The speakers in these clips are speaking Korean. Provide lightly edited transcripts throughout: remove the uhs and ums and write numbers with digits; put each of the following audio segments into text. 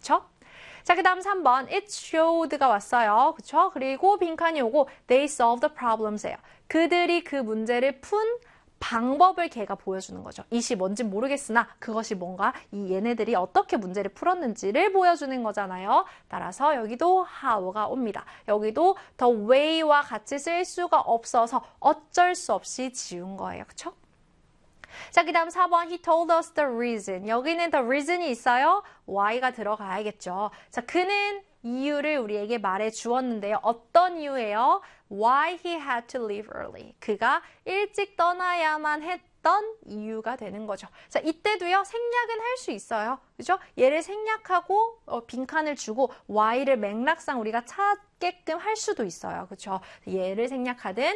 그쵸? 자, 그 다음 3번 it showed가 왔어요. 그쵸? 그리고 빈칸이 오고 they solved the problems예요. 그들이 그 문제를 푼 방법을 걔가 보여주는 거죠. 이시 뭔지 모르겠으나 그것이 뭔가 얘네들이 어떻게 문제를 풀었는지를 보여주는 거잖아요. 따라서 여기도 how가 옵니다. 여기도 the way와 같이 쓸 수가 없어서 어쩔 수 없이 지운 거예요. 그쵸? 자, 그 다음 4번 he told us the reason. 여기는 the reason이 있어요. why가 들어가야겠죠. 자, 그는 이유를 우리에게 말해 주었는데요. 어떤 이유예요? Why he had to leave early. 그가 일찍 떠나야만 했던 이유가 되는 거죠. 자, 이때도요. 생략은 할 수 있어요. 그죠? 얘를 생략하고 빈칸을 주고 why를 맥락상 우리가 찾게끔 할 수도 있어요. 그죠? 얘를 생략하든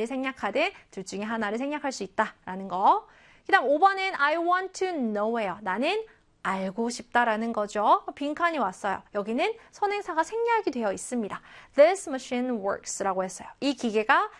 둘 중에 하나를 생략할 수 있다라는 거. 그 다음 5번은 I want to know예요. 나는 알고 싶다라는 거죠. 빈칸이 왔어요. 여기는 선행사가 생략이 되어 있습니다. This machine works라고 했어요. 이 기계가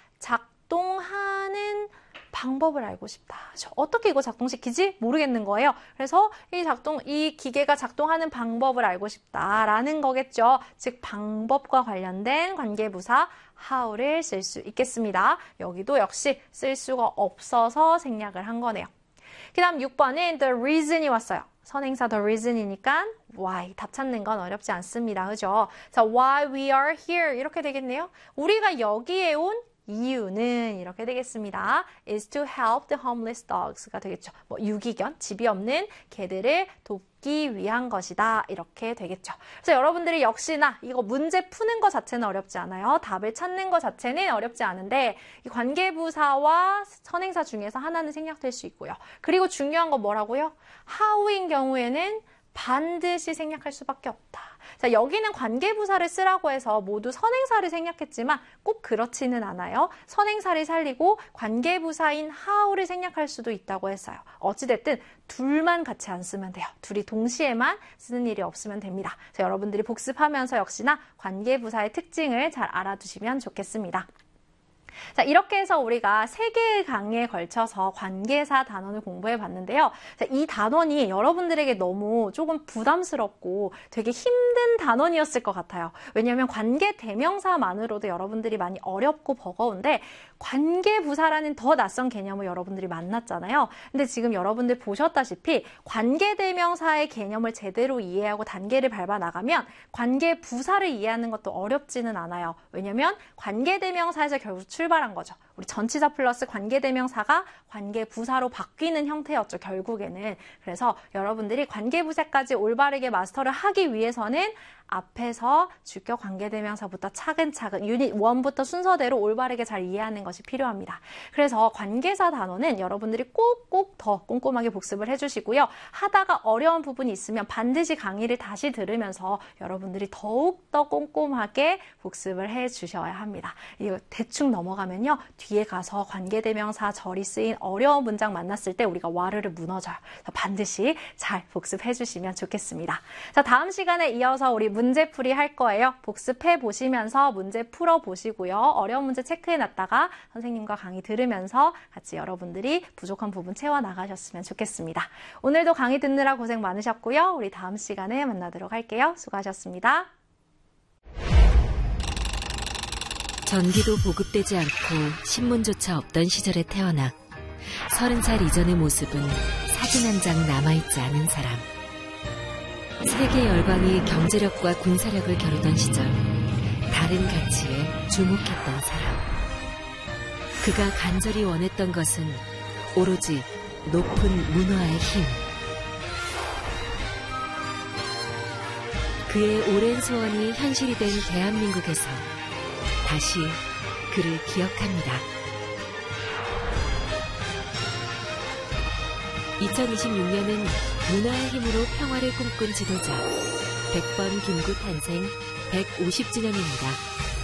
작동하는 방법을 알고 싶다. 어떻게 이거 작동시키지? 모르겠는 거예요. 그래서 이 기계가 작동하는 방법을 알고 싶다라는 거겠죠. 즉 방법과 관련된 관계부사 how를 쓸 수 있겠습니다. 여기도 역시 쓸 수가 없어서 생략을 한 거네요. 그 다음 6번은 the reason이 왔어요. 선행사 the reason이니까 why, 답 찾는 건 어렵지 않습니다. 그죠? 자, why we are here 이렇게 되겠네요. 우리가 여기에 온 이유는 이렇게 되겠습니다. is to help the homeless dogs가 되겠죠. 유기견, 집이 없는 개들을 돕기 위한 것이다. 이렇게 되겠죠. 그래서 여러분들이 역시나 이거 문제 푸는 것 자체는 어렵지 않아요. 답을 찾는 것 자체는 어렵지 않은데 이 관계부사와 선행사 중에서 하나는 생략될 수 있고요. 그리고 중요한 건 뭐라고요? how인 경우에는 반드시 생략할 수밖에 없다. 자, 여기는 관계부사를 쓰라고 해서 모두 선행사를 생략했지만 꼭 그렇지는 않아요. 선행사를 살리고 관계부사인 how를 생략할 수도 있다고 했어요. 어찌됐든 둘만 같이 안 쓰면 돼요. 둘이 동시에만 쓰는 일이 없으면 됩니다. 그래서 여러분들이 복습하면서 역시나 관계부사의 특징을 잘 알아두시면 좋겠습니다. 자, 이렇게 해서 우리가 3개의 강의에 걸쳐서 관계사 단원을 공부해 봤는데요. 자, 이 단원이 여러분들에게 너무 조금 부담스럽고 되게 힘든 단원이었을 것 같아요. 왜냐하면 관계 대명사만으로도 여러분들이 많이 어렵고 버거운데 관계부사라는 더 낯선 개념을 여러분들이 만났잖아요. 근데 지금 여러분들 보셨다시피 관계대명사의 개념을 제대로 이해하고 단계를 밟아 나가면 관계부사를 이해하는 것도 어렵지는 않아요. 왜냐하면 관계대명사에서 결국 출발한 거죠. 우리 전치사 플러스 관계대명사가 관계부사로 바뀌는 형태였죠, 결국에는. 그래서 여러분들이 관계부사까지 올바르게 마스터를 하기 위해서는 앞에서 주격 관계대명사부터 차근차근 유닛 1부터 순서대로 올바르게 잘 이해하는 것이 필요합니다. 그래서 관계사 단원은 여러분들이 꼭꼭 더 꼼꼼하게 복습을 해주시고요. 하다가 어려운 부분이 있으면 반드시 강의를 다시 들으면서 여러분들이 더욱더 꼼꼼하게 복습을 해주셔야 합니다. 이거 대충 넘어가면요. 뒤에 가서 관계대명사 절이 쓰인 어려운 문장 만났을 때 우리가 와르르 무너져요. 반드시 잘 복습해 주시면 좋겠습니다. 자, 다음 시간에 이어서 우리 문제풀이 할 거예요. 복습해 보시면서 문제 풀어 보시고요. 어려운 문제 체크해 놨다가 선생님과 강의 들으면서 같이 여러분들이 부족한 부분 채워 나가셨으면 좋겠습니다. 오늘도 강의 듣느라 고생 많으셨고요. 우리 다음 시간에 만나도록 할게요. 수고하셨습니다. 전기도 보급되지 않고 신문조차 없던 시절에 태어나 30살 이전의 모습은 사진 한 장 남아있지 않은 사람. 세계 열강이 경제력과 군사력을 겨루던 시절 다른 가치에 주목했던 사람. 그가 간절히 원했던 것은 오로지 높은 문화의 힘. 그의 오랜 소원이 현실이 된 대한민국에서 다시 그를 기억합니다. 2026년은 문화의 힘으로 평화를 꿈꾼 지도자 100번 김구 탄생 150주년입니다.